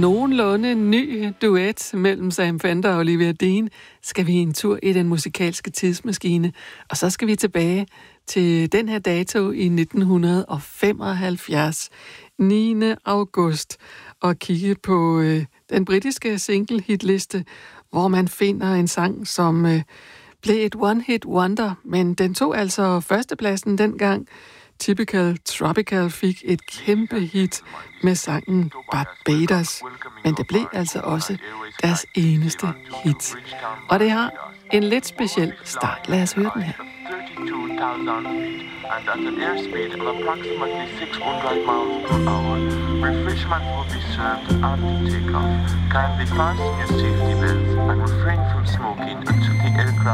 nogenlunde ny duet mellem Sam Fender og Olivia Dean, skal vi en tur i den musikalske tidsmaskine. Og så skal vi tilbage til den her dato i 1975, 9. august, og kigge på den britiske single-hitliste, hvor man finder en sang, som blev et one-hit wonder, men den tog altså førstepladsen dengang. Typical Tropical fik et kæmpe hit med sangen Barbados, men det blev altså også deres eneste hit. Og det har en lidt speciel start. Lad os høre den her. 32,000 feet and at an airspeed of approximately 600 miles per hour. Refreshment will be served after takeoff. Kindly fasten your safety belts and refrain from smoking until the aircraft